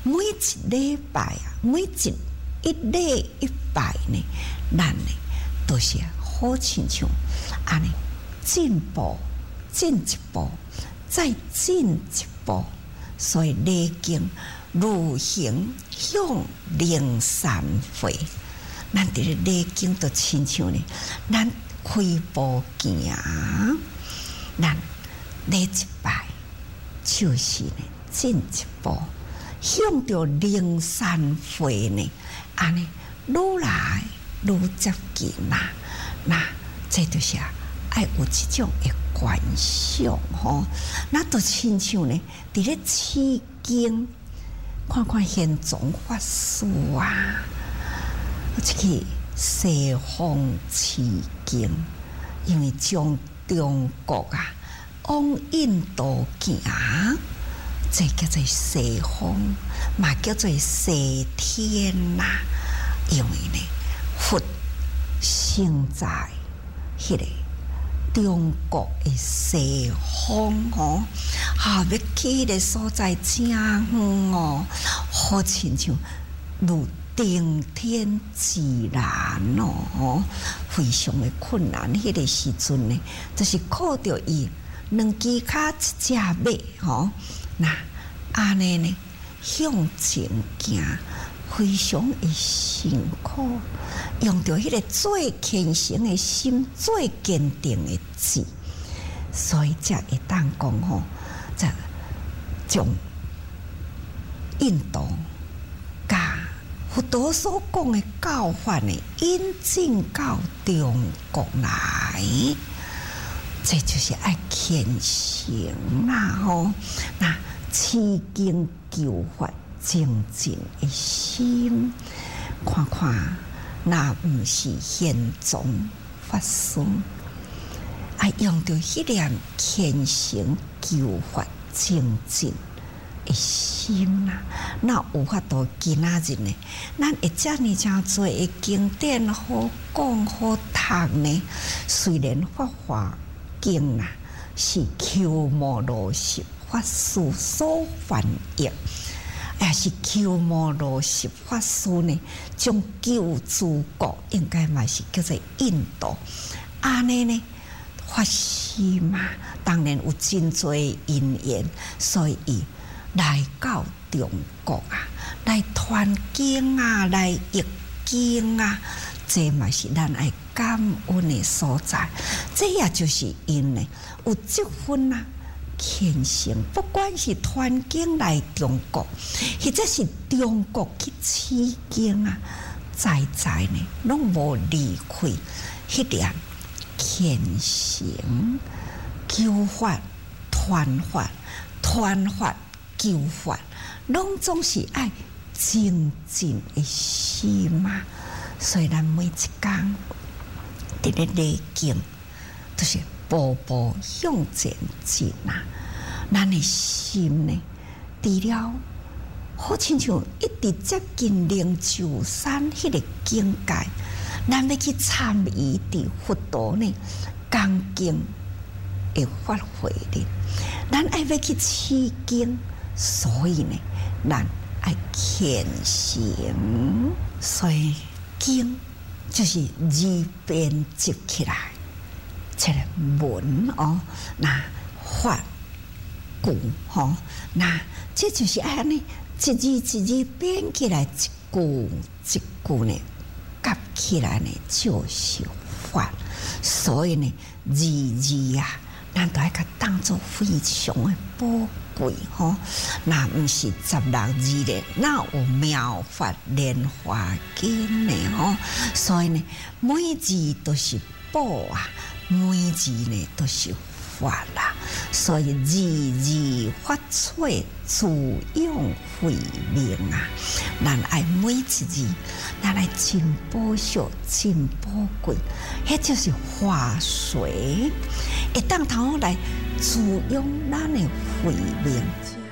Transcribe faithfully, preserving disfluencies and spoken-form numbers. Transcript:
每一礼拜啊，每一一礼一拜呢，咱呢都是好亲像安尼进步，进一步，再进一步，所以礼敬如行向灵山会。咱伫咧礼敬都亲像呢，咱开步行，咱礼一拜就是呢进一步，向着灵山会呢，安尼愈来愈接近啦。那这就是爱有这种的观想吼，那都亲像呢，伫咧取经，看看现宗法师啊，这个西方取经，因为从中国啊往印度行，这叫做西方，嘛叫做西天呐、啊。因为呢，佛生在迄个中国的西方哦，啊，要去迄个所在正远哦，好亲像如登天之难哦，非常的困难。迄个时阵呢，就是靠着伊两只脚一只马吼，那安尼呢向前行。非常的辛苦，用着迄个最虔诚的心、最坚定的志，所以才会当讲吼，才从印度甲佛陀所讲的教法呢，引进到中国来，这就是爱虔诚啦吼，那取经求法。精进的心，看看那不是现宗法师，啊，用着迄粒虔诚求法精进的心啦，那有法度今仔日呢？咱会遮尔诚侪的经典好讲好读呢？虽然《法华经》啊是鸠摩罗什法师所翻译。也是鸠摩罗什法师呢，将旧诸国应该嘛是叫做印度，安尼呢法师嘛，当然有真多因缘，所以来到中国啊，来传经啊，来译经啊，这嘛是咱爱感恩的所在。这也就是因呢有这份啊。虔诚，不管是传经来中国，或者是中国去取经啊，在在呢，拢无离开迄点虔诚、求法、传法、传法、求法，拢总是爱精进的心嘛。所以咱每一天伫咧礼敬，都是。步步向前进啊！咱的心呢，除了好亲像一直接近灵鹫山迄个境界，咱要去参与伫佛陀呢恭敬的法会里，咱爱要去取经，所以呢，咱爱虔诚，所以经就是字编辑起来。这个文哦，那法句吼，那这就是安尼一字一字编起来，一句一句呢，夹起来呢就是法。所以呢，字字啊，咱都爱甲当作非常的宝贵吼。那毋是十六字咧，哪有妙法莲华经呢吼？所以呢，每字都是宝啊。每字呢都是法啦，所以字字发出自用慧命啊！咱爱每一字，咱来真宝惜、真宝贵，迄就是化水，会当头来自用咱的慧命。